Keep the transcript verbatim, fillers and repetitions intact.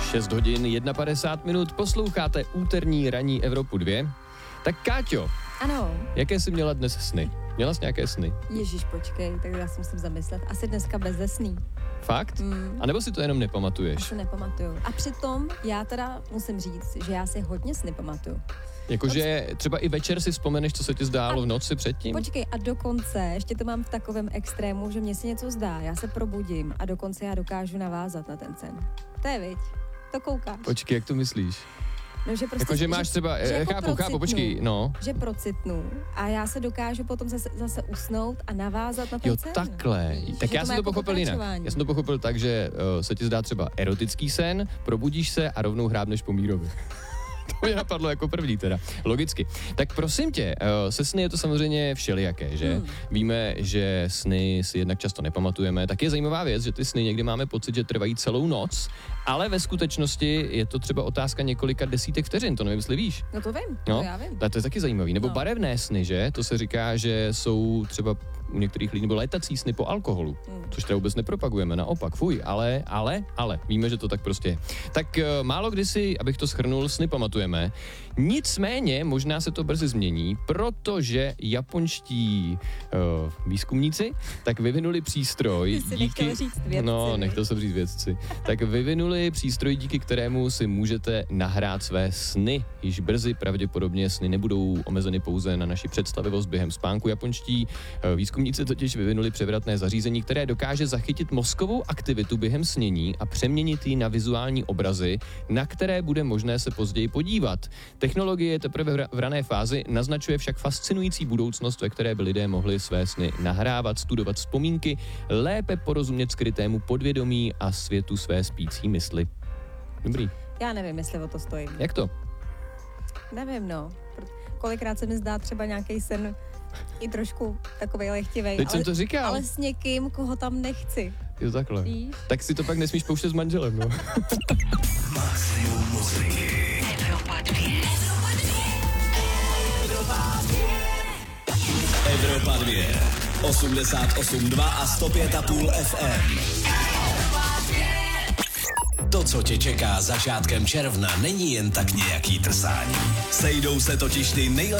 šest hodin padesát minut, posloucháte úterní ranní Evropu dva. Tak Káťo, ano. Jaké jsi měla dnes sny? Měla jsi nějaké sny? Ježíš, počkej, tak já si musím zamyslet. Asi dneska bez sní. Fakt? Mm. A nebo si to jenom nepamatuješ? Já si nepamatuju. A přitom já teda musím říct, že já si hodně sny pamatuju. Jakože třeba i večer si vzpomeneš, co se ti zdálo a v noci předtím? Počkej, a dokonce, ještě to mám v takovém extrému, že mě si něco zdá, já se probudím a dokonce já dokážu navázat na ten sen. To je viď, to koukáš. Počkej, jak to myslíš? No, že prostě, jakože máš třeba, že jako chápu, procitnu, chápu, počkej, no. Že procitnu a já se dokážu potom zase, zase usnout a navázat na ten Jo, sen. takhle. Víš, tak já to jsem to jako pochopil jinak. Já jsem to pochopil tak, že uh, se ti zdá třeba erotický sen, probudíš se a rovnou hrábneš po Mírovi. To mě napadlo jako první teda. Logicky. Tak prosím tě, se sny je to samozřejmě všelijaké, že? Hmm. Víme, že sny si jednak často nepamatujeme, tak je zajímavá věc, že ty sny někdy máme pocit, že trvají celou noc, ale ve skutečnosti je to třeba otázka několika desítek vteřin, to nevím, jestli víš. No to vím, no, to já vím. To je taky zajímavý. Nebo no. barevné sny, že? To se říká, že jsou třeba u některých lidí, nebo létací sny po alkoholu, hmm. což třeba vůbec nepropagujeme, naopak, fuj, ale, ale, ale, víme, že to tak prostě je. Tak uh, málo kdy si, abych to shrnul, sny pamatujeme. Nicméně, možná se to brzy změní, protože japonští uh, výzkumníci tak vyvinuli přístroj Ty díky... nechtěl říct vědci. No, nechtěl jsem říct vědci. Tak vyvinuli přístroj, díky kterému si můžete nahrát své sny. Již brzy pravděpodobně sny nebudou omezeny pouze na naši představivost během spánku. Japonští uh, výzkumníci totiž vyvinuli převratné zařízení, které dokáže zachytit mozkovou aktivitu během snění a přeměnit ji na vizuální obrazy, na které bude možné se později podívat. Technologie je teprve v rané fázi, naznačuje však fascinující budoucnost, ve které by lidé mohli své sny nahrávat, studovat vzpomínky, lépe porozumět skrytému podvědomí a světu své spící mysli. Dobrý. Já nevím, jestli o to stojím. Jak to? Nevím, no. Kolikrát se mi zdá třeba nějaký sen i trošku takovej lehtivej. Teď ale, jsem to říkal. Ale s někým, koho tam nechci. Jo, takhle. Víš? Tak si to pak nesmíš pouštět s manželem, no. Maximum muziky. Evropa dva. Evropa dva. osmdesát osm dva a sto pět a půl F M. To, co tě čeká začátkem června, není jen tak nějaký trsání. Sejdou se totiž ty nejlepší